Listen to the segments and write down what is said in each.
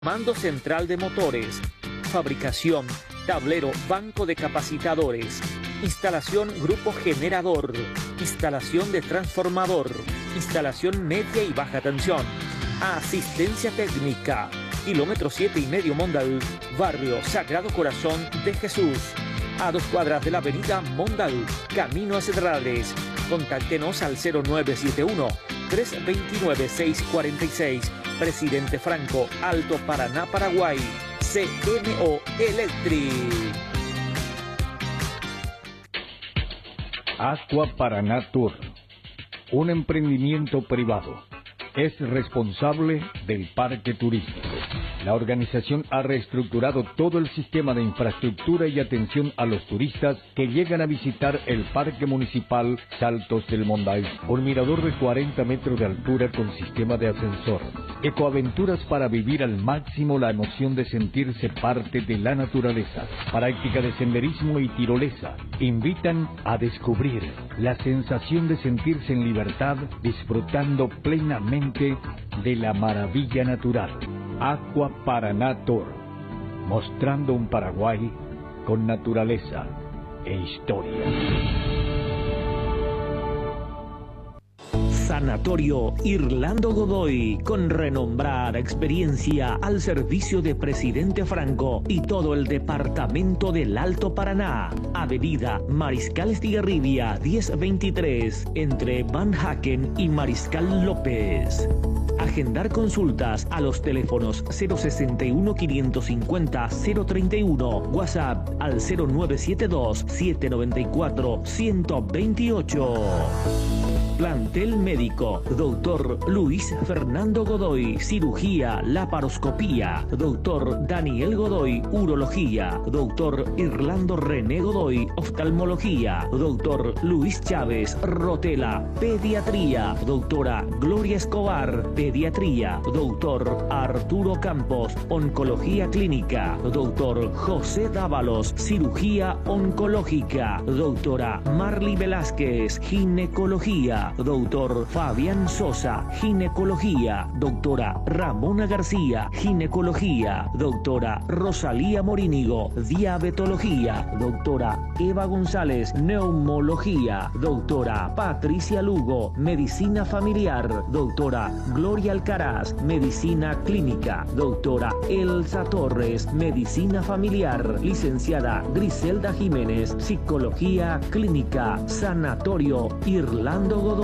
Mando central de motores, fabricación, tablero, banco de capacitadores, instalación grupo generador, instalación de transformador, instalación media y baja tensión, asistencia técnica, kilómetro 7,5 Mondal, barrio Sagrado Corazón de Jesús, a 2 cuadras de la avenida Mondal, camino a Cedrales. Contáctenos al 0971-329-646. Presidente Franco, Alto Paraná, Paraguay. CMO Electric. Aqua Paraná Tour, un emprendimiento privado. Es responsable del parque turístico. La organización ha reestructurado todo el sistema de infraestructura y atención a los turistas que llegan a visitar el Parque Municipal Saltos del Mondal. Un mirador de 40 metros de altura con sistema de ascensor. Ecoaventuras para vivir al máximo la emoción de sentirse parte de la naturaleza. Práctica de senderismo y tirolesa. Invitan a descubrir la sensación de sentirse en libertad, disfrutando plenamente de la maravilla natural. Aqua Paraná Tour, mostrando un Paraguay con naturaleza e historia. Sanatorio Irlando Godoy, con renombrada experiencia al servicio de Presidente Franco y todo el departamento del Alto Paraná. Avenida Mariscal Estigarribia 1023, entre Van Haken y Mariscal López. Agendar consultas a los teléfonos 061-550-031, WhatsApp al 0972-794-128. Plantel médico, doctor Luis Fernando Godoy, cirugía, laparoscopía, doctor Daniel Godoy, urología, doctor Irlando René Godoy, oftalmología, doctor Luis Chávez, rotela, pediatría, doctora Gloria Escobar, pediatría, doctor Arturo Campos, oncología clínica, doctor José Dávalos, cirugía oncológica, doctora Marly Velázquez, ginecología, doctor Fabián Sosa, ginecología, doctora Ramona García, ginecología, doctora Rosalía Morínigo, diabetología, doctora Eva González, neumología, doctora Patricia Lugo, medicina familiar, doctora Gloria Alcaraz, medicina clínica, doctora Elsa Torres, medicina familiar, licenciada Griselda Jiménez, psicología clínica, Sanatorio Irlando Godoy.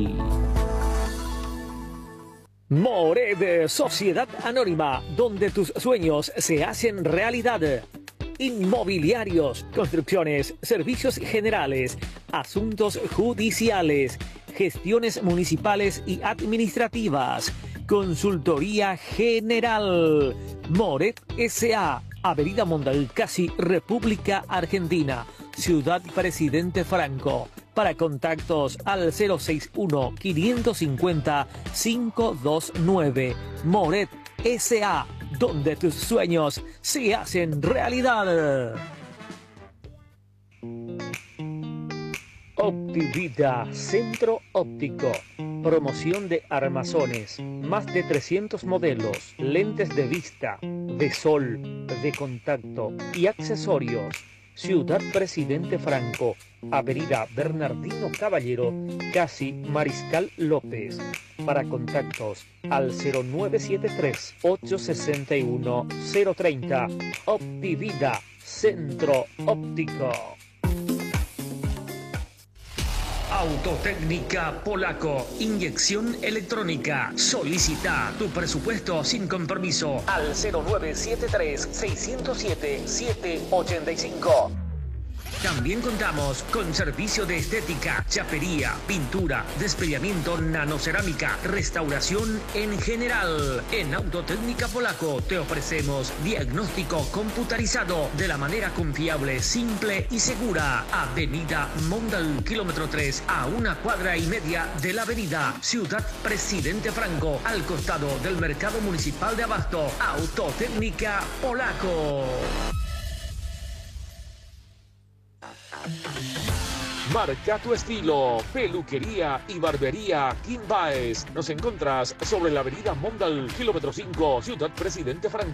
Mored, Sociedad Anónima, donde tus sueños se hacen realidad. Inmobiliarios, construcciones, servicios generales, asuntos judiciales, gestiones municipales y administrativas, consultoría general. Mored S.A., Avenida Mondalcasi, República Argentina, Ciudad Presidente Franco. Para contactos al 061-550-529. Mored S.A., donde tus sueños se hacen realidad. Optivida, centro óptico. Promoción de armazones. Más de 300 modelos, lentes de vista, de sol, de contacto y accesorios. Ciudad Presidente Franco, Avenida Bernardino Caballero, casi Mariscal López. Para contactos al 0973-861-030. Optivida, centro óptico. Autotécnica Polaco, inyección electrónica. Solicita tu presupuesto sin compromiso al 0973-607-785. También contamos con servicio de estética, chapería, pintura, despellamiento, nanocerámica, restauración en general. En Autotécnica Polaco te ofrecemos diagnóstico computarizado de la manera confiable, simple y segura. Avenida Mondal, kilómetro 3, a 1,5 cuadras de la avenida Ciudad Presidente Franco, al costado del Mercado Municipal de Abasto. Autotécnica Polaco. Marca tu estilo. Peluquería y barbería Kim Baez. Nos encontrás sobre la avenida Mondal, kilómetro 5, Ciudad Presidente Franklin.